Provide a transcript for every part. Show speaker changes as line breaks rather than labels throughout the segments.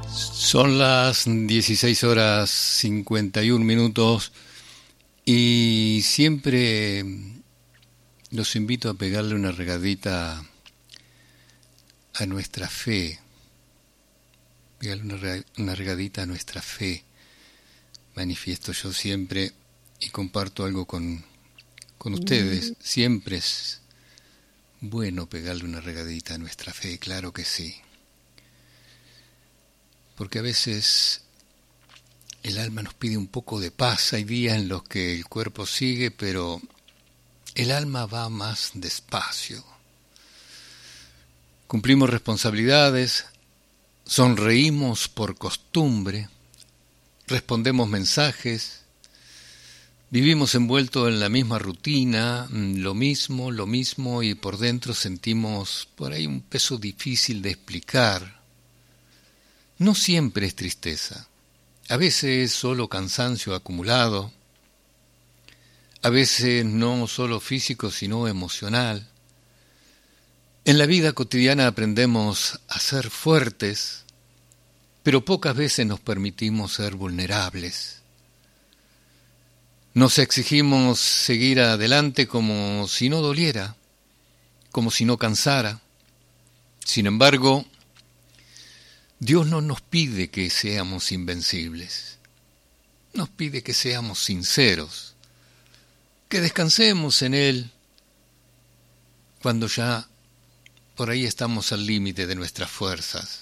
Son las 16 horas 51 minutos y siempre los invito a pegarle una regadita a nuestra fe. Pegarle una regadita a nuestra fe. Manifiesto yo siempre y comparto algo con ustedes. Siempre es bueno pegarle una regadita a nuestra fe, claro que sí. Porque a veces el alma nos pide un poco de paz. Hay días en los que el cuerpo sigue, pero el alma va más despacio. Cumplimos responsabilidades, sonreímos por costumbre, respondemos mensajes, vivimos envueltos en la misma rutina, lo mismo, y por dentro sentimos por ahí un peso difícil de explicar. No siempre es tristeza, a veces es solo cansancio acumulado, a veces no solo físico sino emocional. En la vida cotidiana aprendemos a ser fuertes, pero pocas veces nos permitimos ser vulnerables. Nos exigimos seguir adelante como si no doliera, como si no cansara. Sin embargo, Dios no nos pide que seamos invencibles, nos pide que seamos sinceros, que descansemos en Él cuando ya por ahí estamos al límite de nuestras fuerzas.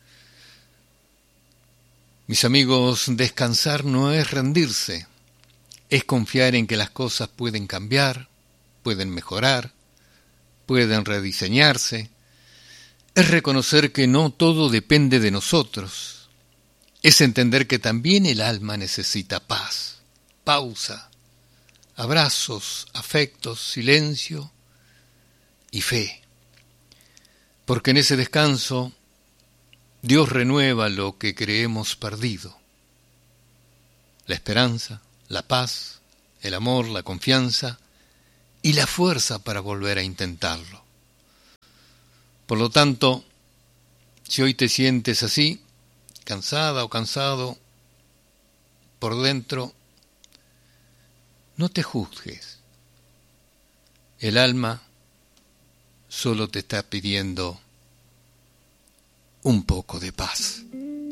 Mis amigos, descansar no es rendirse, es confiar en que las cosas pueden cambiar, pueden mejorar, pueden rediseñarse. Es reconocer que no todo depende de nosotros. Es entender que también el alma necesita paz, pausa, abrazos, afectos, silencio y fe. Porque en ese descanso Dios renueva lo que creemos perdido. La esperanza, la paz, el amor, la confianza y la fuerza para volver a intentarlo. Por lo tanto, si hoy te sientes así, cansada o cansado por dentro, no te juzgues. El alma solo te está pidiendo un poco de paz.